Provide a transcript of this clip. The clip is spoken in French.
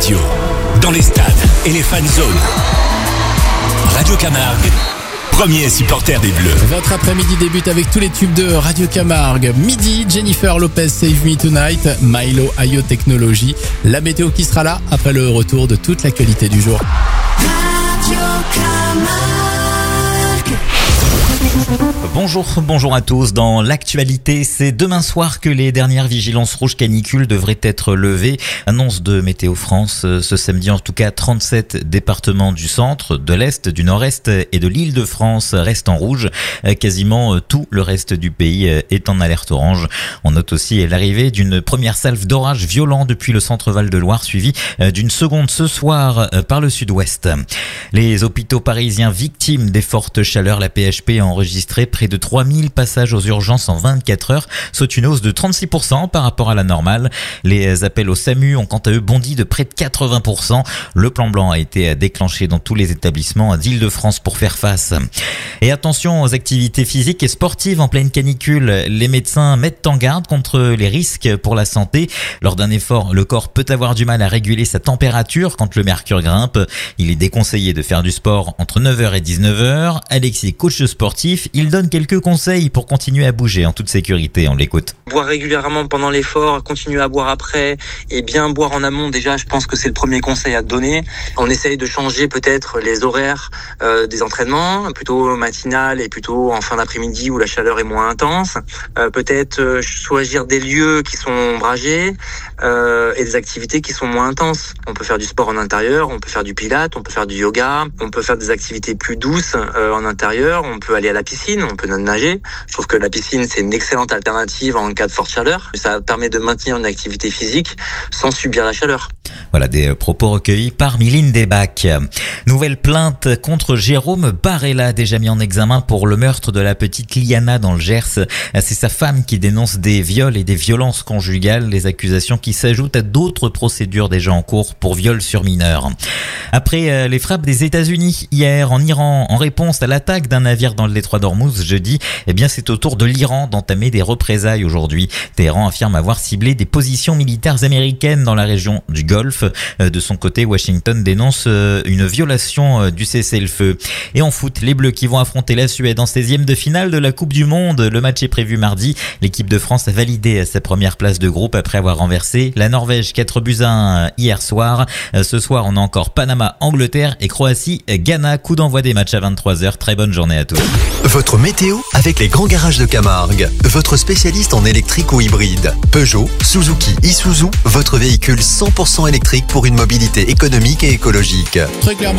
radio, dans les stades et les fan zones. Radio Camargue, premier supporter des Bleus. Votre après-midi débute avec tous les tubes de Radio Camargue. Midi, Jennifer Lopez, Save Me Tonight, Milo IO Technology. La météo qui sera là après le retour de toute l'actualité du jour. Radio Camargue. Bonjour à tous. Dans l'actualité, c'est demain soir que les dernières vigilances rouges canicule devraient être levées. Annonce de Météo France ce samedi. En tout cas, 37 départements du centre, de l'Est, du Nord-Est et de l'Île-de-France restent en rouge. Quasiment tout le reste du pays est en alerte orange. On note aussi l'arrivée d'une première salve d'orage violent depuis le centre Val-de-Loire, suivie d'une seconde ce soir par le sud-ouest. Les hôpitaux parisiens victimes des fortes chaleurs, la PHP a enregistré près de 3000 passages aux urgences en 24 heures, soit une hausse de 36% par rapport à la normale. Les appels au SAMU ont quant à eux bondi de près de 80%. Le plan blanc a été déclenché dans tous les établissements d'Île-de-France pour faire face. Et attention aux activités physiques et sportives en pleine canicule. Les médecins mettent en garde contre les risques pour la santé. Lors d'un effort, le corps peut avoir du mal à réguler sa température quand le mercure grimpe. Il est déconseillé de faire du sport entre 9h et 19h. Alexis, coach sportif, il donne quelques conseils pour continuer à bouger en toute sécurité. On l'écoute. Boire régulièrement pendant l'effort, continuer à boire après et bien boire en amont. Déjà, je pense que c'est le premier conseil à te donner. On essaye de changer peut-être les horaires des entraînements, plutôt matinal et plutôt en fin d'après-midi où la chaleur est moins intense. Peut-être choisir des lieux qui sont ombragés et des activités qui sont moins intenses. On peut faire du sport en intérieur, on peut faire du pilates, on peut faire du yoga, on peut faire des activités plus douces en intérieur, on peut aller à la piscine, on peut nager. Je trouve que la piscine, c'est une excellente alternative en cas de forte chaleur. Ça permet de maintenir une activité physique sans subir la chaleur. Voilà des propos recueillis par Mylène Desbacs. Nouvelle plainte contre Jérôme Barella, déjà mis en examen pour le meurtre de la petite Liana dans le Gers. C'est sa femme qui dénonce des viols et des violences conjugales, les accusations qui s'ajoutent à d'autres procédures déjà en cours pour viol sur mineurs. Après les frappes des États-Unis hier en Iran, en réponse à l'attaque d'un navire dans le détroit d'Ormuz jeudi, c'est au tour de l'Iran d'entamer des représailles aujourd'hui. Téhéran affirme avoir ciblé des positions militaires américaines dans la région du Golfe. De son côté, Washington dénonce une violation du cessez-le-feu. Et en foot, les Bleus qui vont affronter la Suède en 16e de finale de la Coupe du Monde. Le match est prévu mardi. L'équipe de France a validé sa première place de groupe après avoir renversé la Norvège 4-1 hier soir. Ce soir, on a encore Panama, Angleterre et Croatie, Ghana. Coup d'envoi des matchs à 23h. Très bonne journée à tous. Votre météo avec les grands garages de Camargue. Votre spécialiste en électrique ou hybride. Peugeot, Suzuki, Isuzu, votre véhicule 100% électrique pour une mobilité économique et écologique. Très clairement.